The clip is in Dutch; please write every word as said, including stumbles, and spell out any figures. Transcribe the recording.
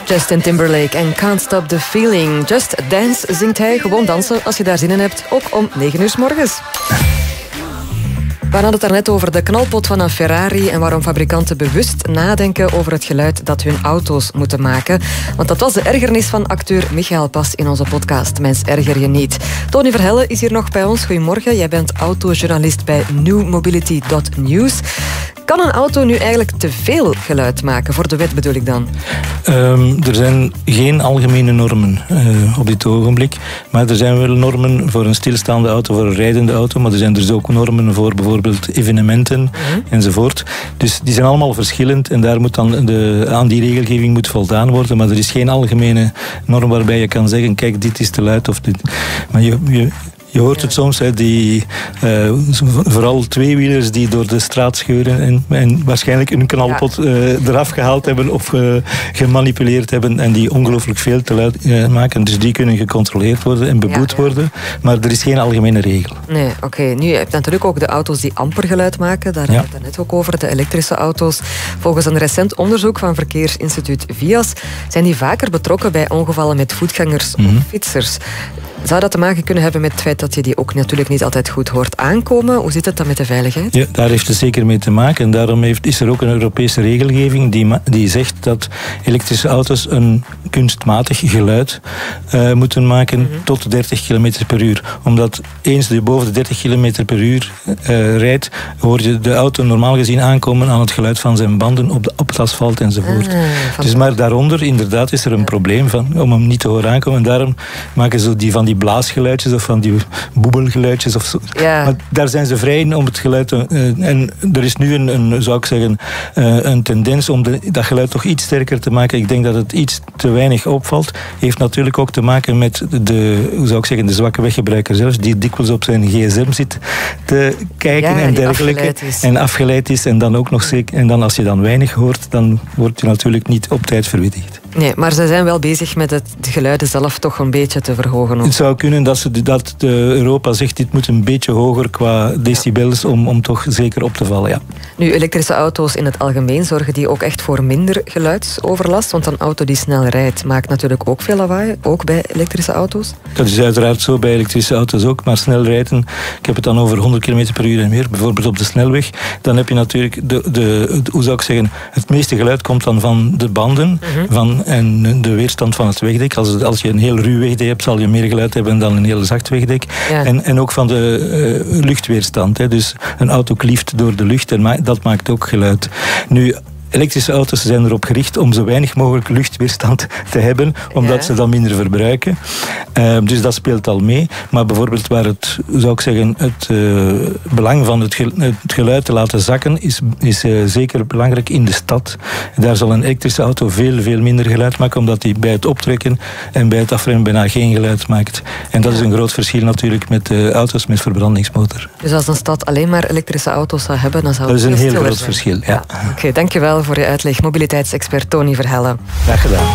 Justin Timberlake en Can't Stop the Feeling. Just Dance zingt hij. Gewoon dansen als je daar zin in hebt. Ook om negen uur 's morgens. We hadden het daarnet over de knalpot van een Ferrari en waarom fabrikanten bewust nadenken over het geluid dat hun auto's moeten maken. Want dat was de ergernis van acteur Michael Pas in onze podcast Mens, erger je niet. Tony Verhelle is hier nog bij ons. Goedemorgen, jij bent autojournalist bij new mobility dot news. Kan een auto nu eigenlijk te veel geluid maken? Voor de wet bedoel ik dan. Um, er zijn geen algemene normen uh, op dit ogenblik. Maar er zijn wel normen voor een stilstaande auto, voor een rijdende auto. Maar er zijn dus ook normen voor bijvoorbeeld evenementen mm-hmm. enzovoort. Dus die zijn allemaal verschillend. En daar moet dan de, aan die regelgeving moet voldaan worden. Maar er is geen algemene norm waarbij je kan zeggen, kijk, dit is te luid of dit. Maar je... je Je hoort het soms, hè, die, uh, vooral tweewielers die door de straat scheuren en, en waarschijnlijk een knalpot uh, eraf gehaald hebben of uh, gemanipuleerd hebben en die ongelooflijk veel te luid uh, maken. Dus die kunnen gecontroleerd worden en beboet ja, ja. worden, maar er is geen algemene regel. Nee, oké. Okay. Nu, je hebt natuurlijk ook de auto's die amper geluid maken. Daar ja. hadden we het net ook over, de elektrische auto's. Volgens een recent onderzoek van Verkeersinstituut V I A S zijn die vaker betrokken bij ongevallen met voetgangers mm-hmm. of fietsers. Zou dat te maken kunnen hebben met het feit dat je die ook natuurlijk niet altijd goed hoort aankomen? Hoe zit het dan met de veiligheid? Ja, daar heeft het zeker mee te maken. En daarom heeft, is er ook een Europese regelgeving die, die zegt dat elektrische auto's een kunstmatig geluid uh, moeten maken mm-hmm. tot dertig kilometer per uur. Omdat eens je boven de dertig kilometer per uur uh, rijdt, hoor je de auto normaal gezien aankomen aan het geluid van zijn banden op, de, op het asfalt enzovoort. Ah, dus maar daaronder inderdaad is er een probleem van, om hem niet te horen aankomen. En daarom maken ze die van die blaasgeluidjes of van die boebelgeluidjes of zo. Ja. Maar daar zijn ze vrij in om het geluid te, uh, en er is nu een, een zou ik zeggen, uh, een tendens om de, dat geluid toch iets sterker te maken. Ik denk dat het iets te weinig opvalt. Heeft natuurlijk ook te maken met de, hoe zou ik zeggen, de zwakke weggebruiker zelf, die dikwijls op zijn gsm zit te kijken ja, en dergelijke. Afgeleid en afgeleid is en dan ook nog zeker. En dan als je dan weinig hoort, dan word je natuurlijk niet op tijd verwittigd. Nee, maar ze zijn wel bezig met het de geluiden zelf toch een beetje te verhogen. Het zou kunnen dat, ze, dat de Europa zegt, dit moet een beetje hoger qua decibels ja. om, om toch zeker op te vallen. Ja. Nu, elektrische auto's in het algemeen zorgen die ook echt voor minder geluidsoverlast? Want een auto die snel rijdt maakt natuurlijk ook veel lawaai, ook bij elektrische auto's? Dat is uiteraard zo bij elektrische auto's ook, maar snel rijden, ik heb het dan over honderd kilometer per uur en meer, bijvoorbeeld op de snelweg, dan heb je natuurlijk, de, de, hoe zou ik zeggen, het meeste geluid komt dan van de banden, mm-hmm. van en de weerstand van het wegdek. Als, als je een heel ruw wegdek hebt, zal je meer geluid hebben dan een heel zacht wegdek. Ja. En, en ook van de uh, luchtweerstand. Hè. Dus een auto klieft door de lucht en ma- dat maakt ook geluid. Nu, elektrische auto's zijn erop gericht om zo weinig mogelijk luchtweerstand te hebben, omdat ja. ze dan minder verbruiken. Uh, dus dat speelt al mee. Maar bijvoorbeeld waar het, zou ik zeggen, het uh, belang van het, gel- het geluid te laten zakken is, is uh, zeker belangrijk in de stad. Daar zal een elektrische auto veel, veel minder geluid maken, omdat die bij het optrekken en bij het afremmen bijna geen geluid maakt. En dat ja. is een groot verschil natuurlijk met uh, auto's met verbrandingsmotor. Dus als een stad alleen maar elektrische auto's zou hebben, dan zou het dat is een heel groot zijn. verschil, ja. Oké, okay, dankjewel voor je uitleg. Mobiliteitsexpert Tony Verhelle. Graag gedaan.